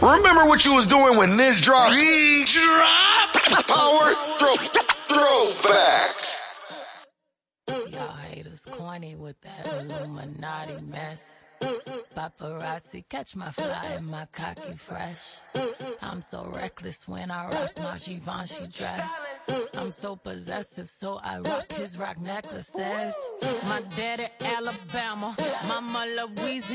Remember what you was doing when this dropped? Drop! Power throwback. Y'all haters corny with that Illuminati mess. Paparazzi catch my fly and my cocky fresh. I'm so reckless when I rock my Givenchy dress. I'm so possessive, so I rock his rock necklaces. My daddy Alabama, mama Louisiana.